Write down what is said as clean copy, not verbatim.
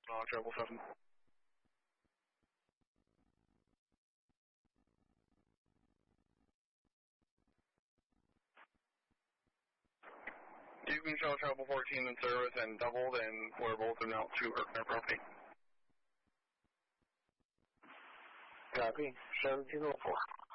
Treble 7. You can show Treble 14 in service and doubled, and we're both in out to Herkner property. Copy. 1704.